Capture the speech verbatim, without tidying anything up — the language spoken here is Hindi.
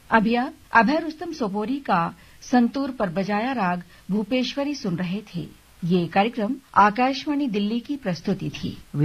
अभी आप अभय रुस्तम सोपोरी का संतूर पर बजाया राग भूपेश्वरी सुन रहे थे। ये कार्यक्रम आकाशवाणी दिल्ली की प्रस्तुति थी।